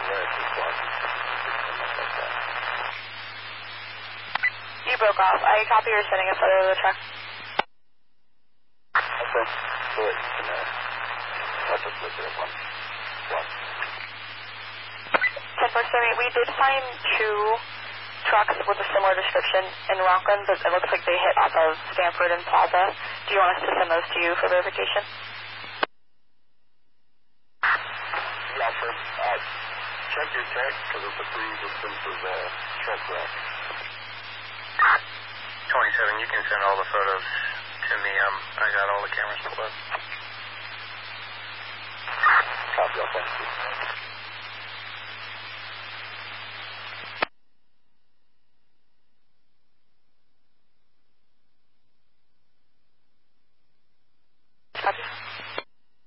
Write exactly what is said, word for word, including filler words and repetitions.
You broke off. I copy you're sending a photo of the truck. Okay. So it, you know, I'll just look at it one. One. ten four seven, we did find two trucks with a similar description in Rockland, but it looks like they hit off of Stanford and Plaza. Do you want us to send those to you for verification? Yeah, sure. Uh, check your text, because it's a pretty expensive uh, truck wreck. twenty-seven, you can send all the photos to me. Um, I got all the cameras pulled up. Copy, thank you.